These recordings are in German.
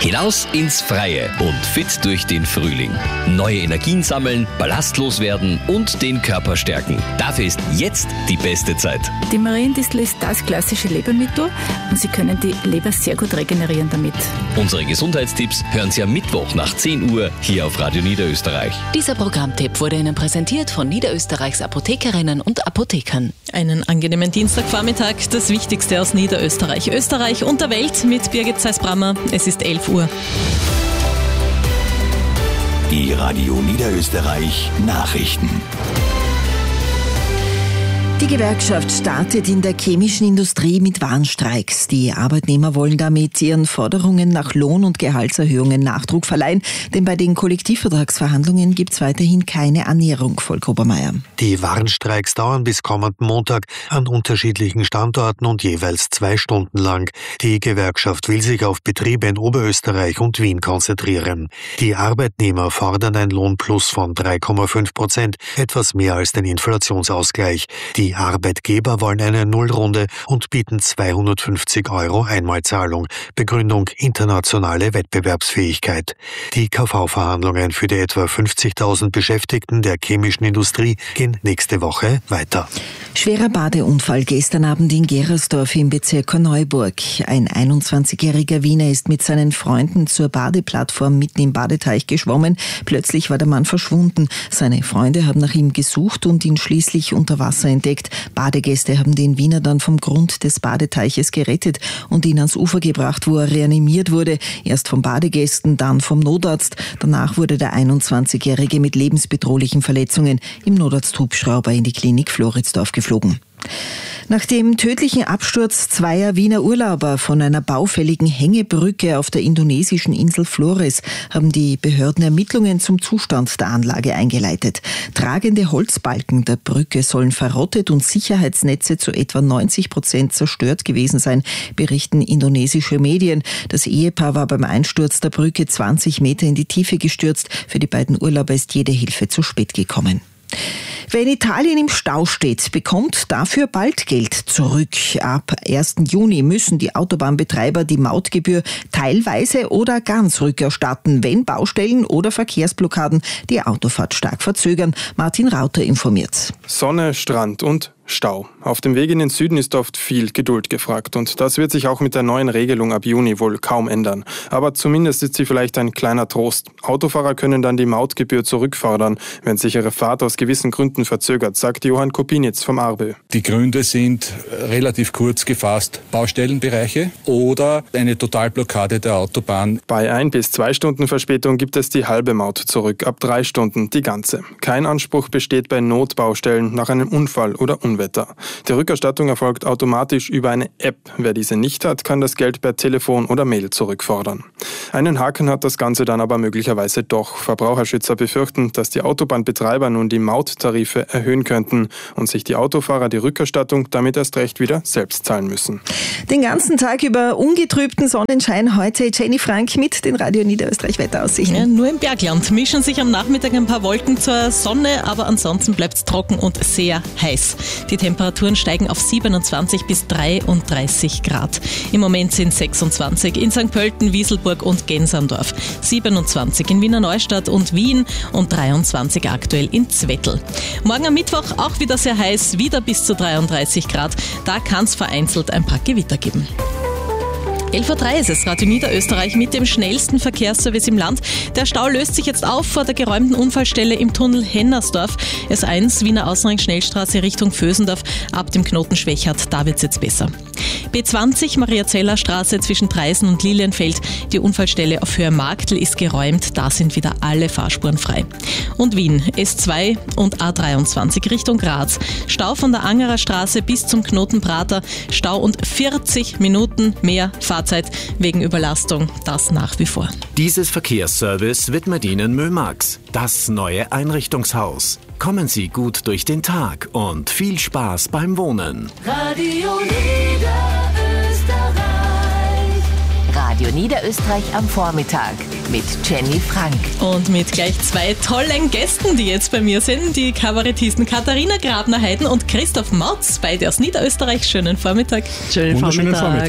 Hinaus ins Freie und fit durch den Frühling. Neue Energien sammeln, ballastlos werden und den Körper stärken. Dafür ist jetzt die beste Zeit. Die Mariendistel ist das klassische Lebermittel und Sie können die Leber sehr gut regenerieren damit. Unsere Gesundheitstipps hören Sie am Mittwoch nach 10 Uhr hier auf Radio Niederösterreich. Dieser Programmtipp wurde Ihnen präsentiert von Niederösterreichs Apothekerinnen und Apothekern. Einen angenehmen Dienstagvormittag, das Wichtigste aus Niederösterreich, Österreich und der Welt mit Birgit Zeiss-Brammer. Es ist 11 Uhr. Die Radio Niederösterreich Nachrichten. Die Gewerkschaft startet in der chemischen Industrie mit Warnstreiks. Die Arbeitnehmer wollen damit ihren Forderungen nach Lohn- und Gehaltserhöhungen Nachdruck verleihen, denn bei den Kollektivvertragsverhandlungen gibt es weiterhin keine Annäherung, Volker Obermeier. Die Warnstreiks dauern bis kommenden Montag an unterschiedlichen Standorten und jeweils 2 Stunden lang. Die Gewerkschaft will sich auf Betriebe in Oberösterreich und Wien konzentrieren. Die Arbeitnehmer fordern ein Lohnplus von 3,5%, etwas mehr als den Inflationsausgleich. Die Arbeitgeber wollen eine Nullrunde und bieten 250 € Einmalzahlung. Begründung internationale Wettbewerbsfähigkeit. Die KV-Verhandlungen für die etwa 50.000 Beschäftigten der chemischen Industrie gehen nächste Woche weiter. Schwerer Badeunfall gestern Abend in Gerersdorf im Bezirk Korneuburg. Ein 21-jähriger Wiener ist mit seinen Freunden zur Badeplattform mitten im Badeteich geschwommen. Plötzlich war der Mann verschwunden. Seine Freunde haben nach ihm gesucht und ihn schließlich unter Wasser entdeckt. Badegäste haben den Wiener dann vom Grund des Badeteiches gerettet und ihn ans Ufer gebracht, wo er reanimiert wurde. Erst vom Badegästen, dann vom Notarzt. Danach wurde der 21-jährige mit lebensbedrohlichen Verletzungen im Notarzthubschrauber in die Klinik Floridsdorf geflogen. Nach dem tödlichen Absturz zweier Wiener Urlauber von einer baufälligen Hängebrücke auf der indonesischen Insel Flores haben die Behörden Ermittlungen zum Zustand der Anlage eingeleitet. Tragende Holzbalken der Brücke sollen verrottet und Sicherheitsnetze zu etwa 90% zerstört gewesen sein, berichten indonesische Medien. Das Ehepaar war beim Einsturz der Brücke 20 Meter in die Tiefe gestürzt. Für die beiden Urlauber ist jede Hilfe zu spät gekommen. Wer in Italien im Stau steht, bekommt dafür bald Geld zurück. Ab 1. Juni müssen die Autobahnbetreiber die Mautgebühr teilweise oder ganz rückerstatten, wenn Baustellen oder Verkehrsblockaden die Autofahrt stark verzögern. Martin Rauter informiert. Sonne, Strand und Stau. Auf dem Weg in den Süden ist oft viel Geduld gefragt und das wird sich auch mit der neuen Regelung ab Juni wohl kaum ändern. Aber zumindest ist sie vielleicht ein kleiner Trost. Autofahrer können dann die Mautgebühr zurückfordern, wenn sich ihre Fahrt aus gewissen Gründen verzögert, sagt Johann Kopinitz vom ARBÖ. Die Gründe sind relativ kurz gefasst Baustellenbereiche oder eine Totalblockade der Autobahn. Bei 1 bis 2 Stunden Verspätung gibt es die halbe Maut zurück, ab 3 Stunden die ganze. Kein Anspruch besteht bei Notbaustellen nach einem Unfall oder Unwetter. Die Rückerstattung erfolgt automatisch über eine App. Wer diese nicht hat, kann das Geld per Telefon oder Mail zurückfordern. Einen Haken hat das Ganze dann aber möglicherweise doch. Verbraucherschützer befürchten, dass die Autobahnbetreiber nun die Mauttarife erhöhen könnten und sich die Autofahrer die Rückerstattung damit erst recht wieder selbst zahlen müssen. Den ganzen Tag über ungetrübten Sonnenschein heute. Jenny Frank mit den Radio Niederösterreich Wetteraussichten. Ja, nur im Bergland mischen sich am Nachmittag ein paar Wolken zur Sonne, aber ansonsten bleibt es trocken und sehr heiß. Die Temperaturen steigen auf 27 bis 33 Grad. Im Moment sind 26 in St. Pölten, Wieselburg und Gensandorf, 27 in Wiener Neustadt und Wien und 23 aktuell in Zwettl. Morgen am Mittwoch auch wieder sehr heiß, wieder bis zu 33 Grad. Da kann es vereinzelt ein paar Gewitter geben. 11.03 Uhr ist es, Radio Niederösterreich mit dem schnellsten Verkehrsservice im Land. Der Stau löst sich jetzt auf vor der geräumten Unfallstelle im Tunnel Hennersdorf. S1 Wiener Außenring-Schnellstraße Richtung Vösendorf ab dem Knoten Schwechat. Da wird es jetzt besser. B20 Maria-Zeller Straße zwischen Traisen und Lilienfeld. Die Unfallstelle auf Höhe Marktl ist geräumt. Da sind wieder alle Fahrspuren frei. Und Wien S2 und A23 Richtung Graz. Stau von der Angerer Straße bis zum Knoten Prater. Stau und 40 Minuten mehr Fahrzeit wegen Überlastung. Das nach wie vor. Dieses Verkehrsservice widmet Ihnen Mömax, das neue Einrichtungshaus. Kommen Sie gut durch den Tag und viel Spaß beim Wohnen. Radio Niederösterreich am Vormittag mit Jenny Frank. Und mit gleich 2 tollen Gästen, die jetzt bei mir sind. Die Kabarettisten Katharina Grabner-Heiden und Christoph Mautz, beide aus Niederösterreich. Schönen Vormittag. Schönen Vormittag.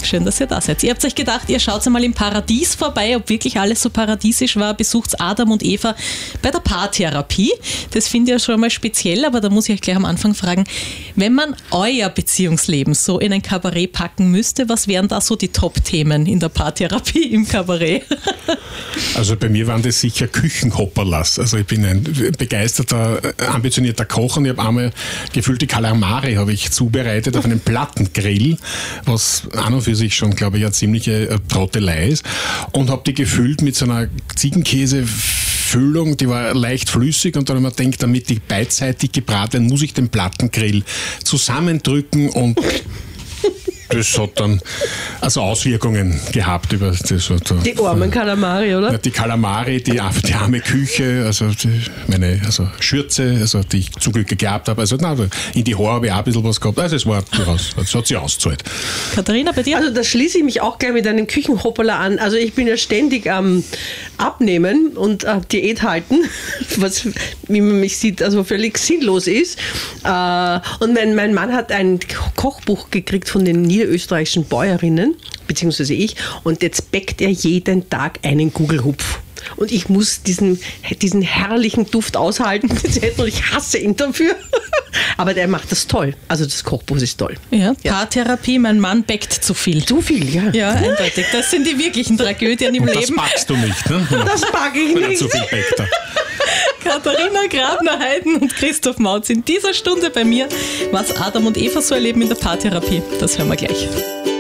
Schön, dass ihr da seid. Ihr habt euch gedacht, ihr schaut einmal im Paradies vorbei, ob wirklich alles so paradiesisch war. Besucht Adam und Eva bei der Paartherapie. Das finde ich ja schon mal speziell, aber da muss ich euch gleich am Anfang fragen, wenn man euer Beziehungsleben so in ein Kabarett packen müsste, was wären da so die Top-Themen in der Paartherapie im Kabarett? Also bei mir waren das sicher Küchenhopperlas. Also ich bin ein begeisterter, ambitionierter Koch und ich habe einmal gefüllte Kalamari habe ich zubereitet auf einem Plattengrill, was an und für sich schon, glaube ich, eine ziemliche Trottelei ist, und habe die gefüllt mit so einer Ziegenkäsefüllung, die war leicht flüssig, und dann habe ich mir gedacht, damit die beidseitig gebraten werden, muss ich den Plattengrill zusammendrücken, und das hat dann also Auswirkungen gehabt über das. Die armen Kalamari, oder? Ja, die Kalamari, die arme Küche, also Schürze, also die ich zum Glück gehabt habe. Also in die Haare habe ich auch ein bisschen was gehabt. Also es hat sich ausgezahlt. Katharina, bei dir? Also da schließe ich mich auch gleich mit einem Küchenhopperler an. Also ich bin ja ständig am Abnehmen und Diät halten, was, wie man mich sieht, also völlig sinnlos ist. Und mein Mann hat ein Kochbuch gekriegt von den niederösterreichischen Bäuerinnen, beziehungsweise ich, und jetzt bäckt er jeden Tag einen Gugelhupf. Und ich muss diesen herrlichen Duft aushalten. Ich hasse ihn dafür. Aber der macht das toll. Also das Kochbuch ist toll. Ja, Paartherapie, mein Mann backt zu viel. Zu viel, ja. Ja, eindeutig. Das sind die wirklichen Tragödien im und Leben. Das packst du nicht, ne? Das packe ich nicht. Zu viel backt er. Katharina Grabner-Heiden und Christoph Mautz in dieser Stunde bei mir. Was Adam und Eva so erleben in der Paartherapie, das hören wir gleich.